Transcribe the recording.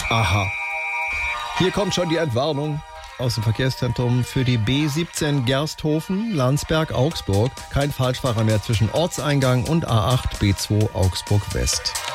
Aha. Hier kommt schon die Entwarnung aus dem Verkehrszentrum für die B17 Gersthofen, Landsberg, Augsburg. Kein Falschfahrer mehr zwischen Ortseingang und A8 B2 Augsburg West.